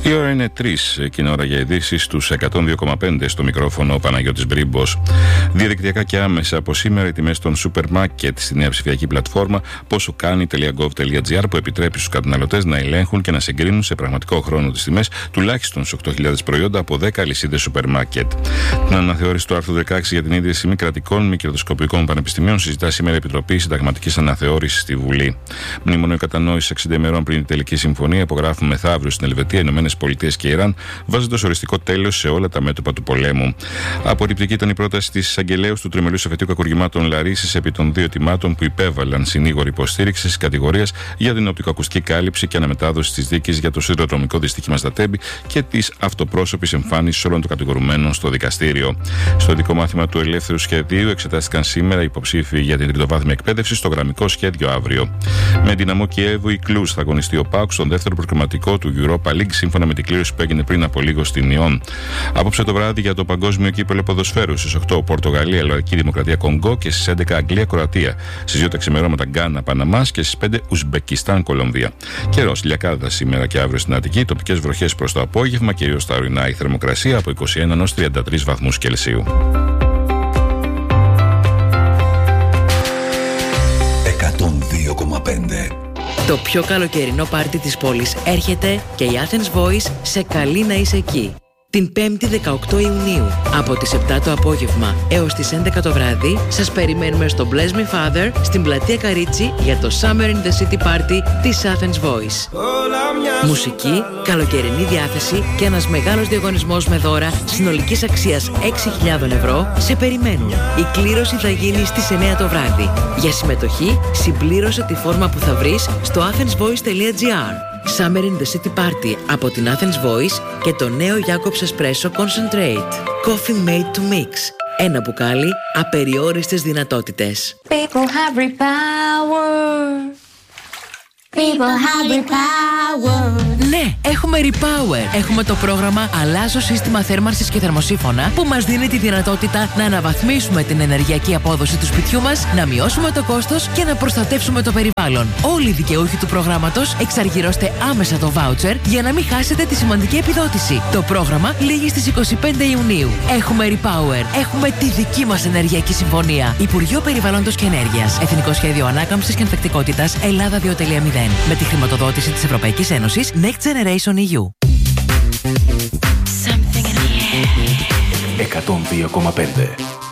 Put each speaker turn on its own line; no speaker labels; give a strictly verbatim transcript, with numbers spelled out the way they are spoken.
Η ώρα είναι τρεις και είναι ώρα για ειδήσεις στους εκατόν δύο κόμμα πέντε. Στο μικρόφωνο ο Παναγιώτης Μπρίμπος. Διαδικτυακά και άμεσα από σήμερα οι τιμές των σούπερ μάρκετ στη νέα ψηφιακή πλατφόρμα ποσοκάνει τελεία γκοβ τελεία τζι άρ που επιτρέπει στους καταναλωτές να ελέγχουν και να συγκρίνουν σε πραγματικό χρόνο τις τιμές τουλάχιστον σε οκτώ χιλιάδες προϊόντα από δέκα αλυσίδες σούπερ μάρκετ. Την αναθεώρηση του άρθρου δεκαέξι για την ίδρυση μη κρατικών μη κερδοσκοπικών πανεπιστημίων συζητά σήμερα η Επιτροπή Συνταγματικής Αναθεώρησης στη Βουλή. Μνημόνιο κατανόησης εξήντα ημερών πριν την τελική συμφωνία υπογράφουν μεθαύριο στην Ελβετία, Ηνωμένες Πολιτείες και Ιράν, βάζοντας οριστικό τέλος σε όλα τα μέτωπα του πολέμου. Απορριπτική ήταν η πρόταση της εισαγγελέως του Τριμελούς Εφετείου Κακουργημάτων Λαρίσης επί των δύο τιμάτων που υπέβαλαν συνήγοροι υποστήριξη της κατηγορίας για την οπτικοακουστική κάλυψη και αναμετάδοση της δίκης για το σιδηροδρομικό δυστύχημα στα Τέμπη και της αυτοπρόσωπης εμφάνισης όλων των κατηγορουμένων στο δικαστήριο. Στο ειδικό μάθημα του ελεύθερου σχεδίου εξετάστηκαν σήμερα οι υποψήφοι για την τριτοβάθμια εκπαίδευση στο γραμμικό σχέδιο αύριο. Με δυναμό Κιέβου η Κλούζ θα αγωνιστεί ο ΠΑΟΚ στον δεύτερο προκριματικό του Europa League σύμφωνα με την κλήρωση που έγινε πριν από λίγο στην Ιόν. Απόψε το βράδυ για το Παγκόσμιο Κύπελλο Ποδοσφαίρου στις οκτώ Πορτογαλία, Ελλαδική Δημοκρατία Κονγκό και στις έντεκα Αγγλία Κροατία. Στις δύο τα ξημερώματα Γκάνα Παναμάς και στις πέντε Ουσμπεκιστάν Κολομβία. Καιρός ηλιακάδα σήμερα και αύριο στην Αττική, τοπικές βροχές προς το απόγευμα, κυρίως στα ορεινά η θερμοκρασία από είκοσι ένα έως τριάντα τρεις βαθμούς Κελσίου.
εκατόν δύο κόμμα πέντε.
Το πιο καλοκαιρινό πάρτι της πόλης έρχεται και η Athens Voice σε καλεί να είσαι εκεί. Την πέμπτη δεκαοκτώ Ιουνίου, από τις επτά το απόγευμα έως τις έντεκα το βράδυ, σας περιμένουμε στο Bless Me Father στην πλατεία Καρίτσι για το Summer in the City Party της Athens Voice. Μουσική, καλοκαιρινή διάθεση και ένας μεγάλος διαγωνισμός με δώρα συνολικής αξίας έξι χιλιάδες ευρώ σε περιμένουν. Η κλήρωση θα γίνει στις εννέα το βράδυ. Για συμμετοχή, συμπλήρωσε τη φόρμα που θα βρεις στο athensvoice τελεία τζι άρ. Summer in the City Party από την Athens Voice και το νέο Jacobs Espresso Concentrate. Coffee made to mix. Ένα μπουκάλι, απεριόριστες δυνατότητες.
People have repower. People have repower.
Ναι, έχουμε Repower. Έχουμε το πρόγραμμα Αλλάζω σύστημα θέρμανσης και θερμοσύφωνα που μας δίνει τη δυνατότητα να αναβαθμίσουμε την ενεργειακή απόδοση του σπιτιού μας, να μειώσουμε το κόστος και να προστατεύσουμε το περιβάλλον. Όλοι οι δικαιούχοι του προγράμματος εξαργυρώστε άμεσα το voucher για να μην χάσετε τη σημαντική επιδότηση. Το πρόγραμμα λήγει στις είκοσι πέντε Ιουνίου. Έχουμε Repower. Έχουμε τη δική μας ενεργειακή συμφωνία. Υπουργείο Περιβάλλοντος και Ενέργειας. Εθνικό Σχέδιο Ανάκαμψης και Ανθεκτικότητας Ελλάδα δύο κόμμα μηδέν. Με τη χρηματοδότηση της Ευρωπαϊκής Ένωσης Next Generation ι γιου.
εκατόν δύο κόμμα πέντε.